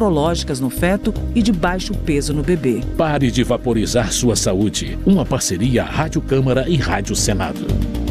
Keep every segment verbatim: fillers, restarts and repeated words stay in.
neurológicas no feto e de baixo peso no bebê. Pare de vaporizar sua saúde. Uma parceria Rádio Câmara e Rádio Senado.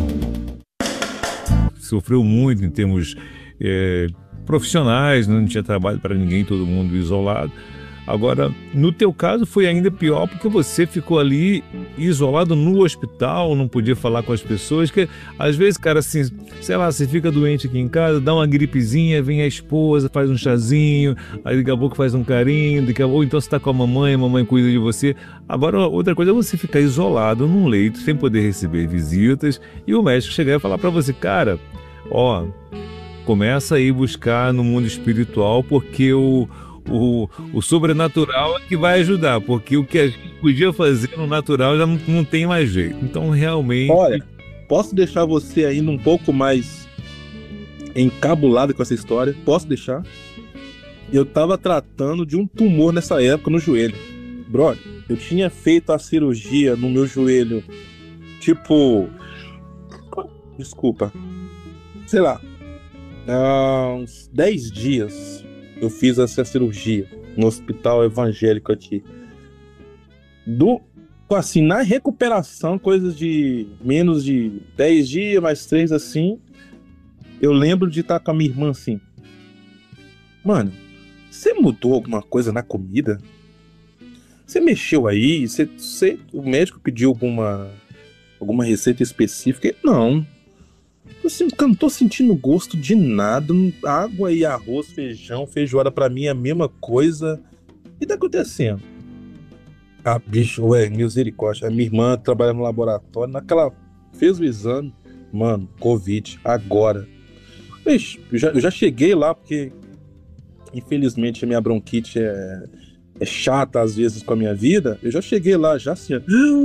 Sofreu muito em termos é, profissionais, não tinha trabalho para ninguém, todo mundo isolado. Agora, no teu caso foi ainda pior porque você ficou ali isolado no hospital, não podia falar com as pessoas, que às vezes, cara, assim, sei lá, você fica doente aqui em casa, dá uma gripezinha, vem a esposa, faz um chazinho, aí daqui a pouco faz um carinho, daqui a pouco então você tá com a mamãe, a mamãe cuida de você. Agora, outra coisa é você ficar isolado num leito, sem poder receber visitas, e o médico chegar e falar para você, cara, ó, começa aí a buscar no mundo espiritual, porque o O, o sobrenatural é que vai ajudar, porque o que a gente podia fazer no natural já não, não tem mais jeito. Então, realmente... Olha, posso deixar você ainda um pouco mais encabulado com essa história? Posso deixar? Eu tava tratando de um tumor nessa época no joelho. Brother, eu tinha feito a cirurgia no meu joelho, tipo... Desculpa. Sei lá. Há uns dez dias... eu fiz essa cirurgia no hospital evangélico aqui. Do, assim, na recuperação, coisas de menos de dez dias, mais três assim, eu lembro de estar com a minha irmã assim, mano, você mudou alguma coisa na comida? Você mexeu aí? Você, você, o médico pediu alguma, alguma receita específica? Não. Assim, eu não tô sentindo gosto de nada. Água e arroz, feijão, feijoada pra mim é a mesma coisa. O que tá acontecendo? Ah, bicho, ué, misericórdia. A minha irmã trabalha no laboratório. Naquela fez o exame, mano, Covid, agora. Bicho, eu já, eu já cheguei lá porque, infelizmente, a minha bronquite é, é chata às vezes com a minha vida. Eu já cheguei lá, já assim.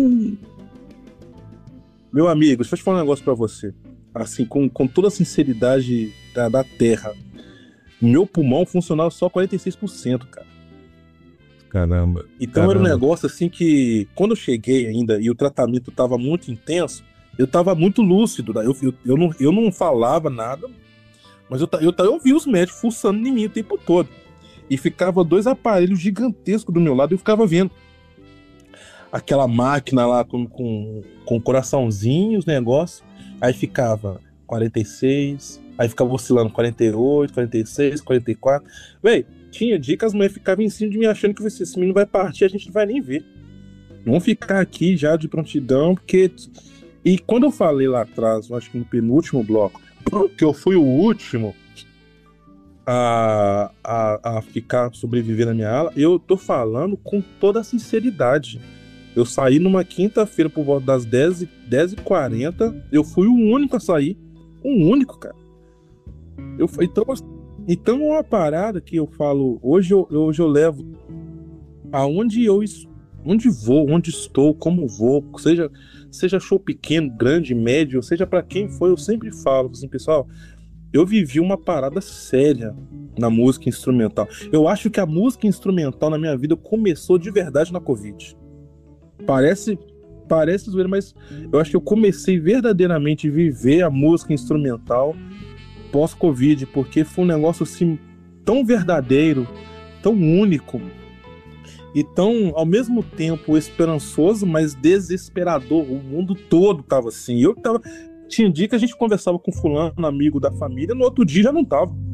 Meu amigo, deixa eu te falar um negócio pra você. Assim, com, com toda a sinceridade da, da terra, meu pulmão funcionava só quarenta e seis por cento, cara. Caramba. Então caramba. Era um negócio assim que, quando eu cheguei ainda e o tratamento tava muito intenso, eu tava muito lúcido. Eu, eu, eu, não, eu não falava nada, mas eu, eu, eu via os médicos fuçando em mim o tempo todo. E ficava dois aparelhos gigantescos do meu lado e eu ficava vendo. Aquela máquina lá com, com, com coraçãozinho, os negócios. Aí ficava quarenta e seis, aí ficava oscilando quarenta e oito, quarenta e seis, quarenta e quatro. Véi, tinha dia que as mulheres ficavam em cima de mim achando que esse menino vai partir, a gente não vai nem ver. Vamos ficar aqui já de prontidão, porque... E quando eu falei lá atrás, eu acho que no penúltimo bloco, que eu fui o último a, a, a ficar, sobreviver na minha ala, eu tô falando com toda a sinceridade. Eu saí numa quinta-feira por volta das dez e quarenta. Eu fui o único a sair. O único, cara. Eu, então, então é uma parada que eu falo. Hoje eu, hoje eu levo aonde eu onde vou, onde estou, como vou. Seja, seja show pequeno, grande, médio, seja pra quem for, eu sempre falo assim, pessoal. Eu vivi uma parada séria na música instrumental. Eu acho que a música instrumental na minha vida começou de verdade na Covid. Parece, parece zoeira, mas eu acho que eu comecei verdadeiramente a viver a música instrumental pós-Covid, porque foi um negócio assim tão verdadeiro, tão único e tão, ao mesmo tempo, esperançoso, mas desesperador. O mundo todo tava assim. Eu tava... Tinha dia que a gente conversava com fulano, amigo da família, no outro dia já não tava.